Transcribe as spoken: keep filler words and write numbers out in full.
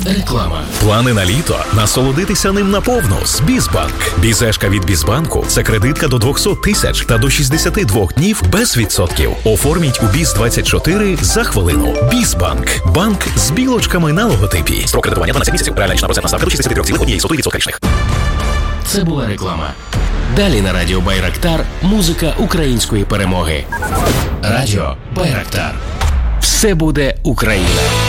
Реклама. Плани на літо? Насолодитися ним наповну з Бізбанк. Бізешка від Бізбанку – це кредитка до двісті тисяч та до шістдесят два днів без відсотків. Оформіть у Біз двадцять чотири за хвилину. Бізбанк. Банк з білочками на логотипі. Строк кредитування дванадцять місяців. Реальна річна процентна ставка до шістдесят три цілих одна сотих відсотка річних. Це була реклама. Далі на радіо Байрактар музика української перемоги. Радіо Байрактар. Все буде Україна.